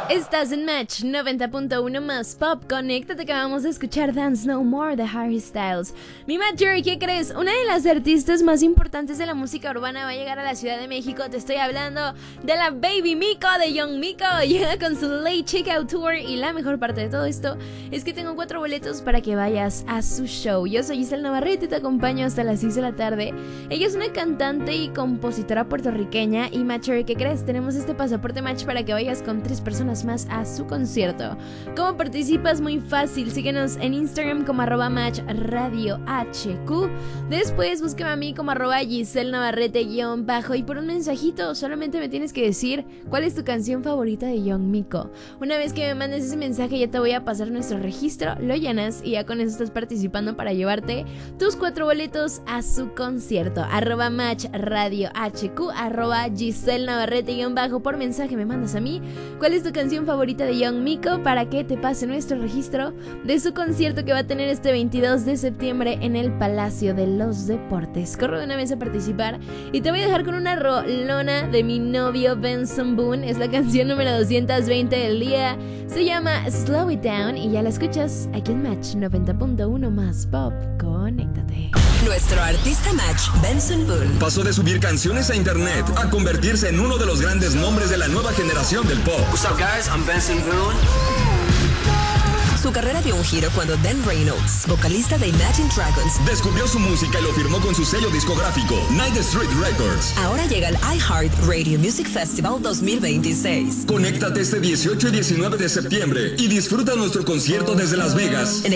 Estás en Match 90.1 más Pop. Conéctate que vamos a escuchar Dance No More de Harry Styles. Mi Matcher, ¿qué crees? Una de las artistas más importantes de la música urbana va a llegar a la Ciudad de México. Te estoy hablando de la Baby Miko, de Young Miko. Llega con su Late Checkout Tour y la mejor parte de todo esto es que tengo 4 boletos para que vayas a su show. Yo soy Giselle Navarrete y te acompaño hasta las 6 de la tarde. Ella es una cantante y compositora puertorriqueña. Y Matcher, ¿qué crees? Tenemos este pasaporte Match para que vayas con 3 personas más a su concierto. ¿Cómo participas? Muy fácil, síguenos en Instagram como @matchradiohq. Después búscame a mí como @Giselle Navarrete_ y por un mensajito solamente me tienes que decir cuál es tu canción favorita de Young Miko. Una vez que me mandes ese mensaje ya te voy a pasar nuestro registro, lo llenas y ya con eso estás participando para llevarte tus 4 boletos a su concierto. @matchradiohq, @Giselle Navarrete_ por mensaje me mandas a mí cuál es tu canción favorita de Young Miko para que te pase nuestro registro de su concierto que va a tener este 22 de septiembre en el Palacio de los Deportes. Corre de una vez a participar y te voy a dejar con una rolona de mi novio Benson Boone. Es la canción número 220 del día, se llama Slow It Down y ya la escuchas aquí en Match 90.1 más Pop. Conéctate. Nuestro artista Match, Benson Boone, pasó de subir canciones a internet a convertirse en uno de los grandes nombres de la nueva generación del pop. What's up, guys? I'm Benson Boone. Su carrera dio un giro cuando Dan Reynolds, vocalista de Imagine Dragons, descubrió su música y lo firmó con su sello discográfico, Night Street Records. Ahora llega al iHeart Radio Music Festival 2026. Conéctate este 18 y 19 de septiembre y disfruta nuestro concierto desde Las Vegas. En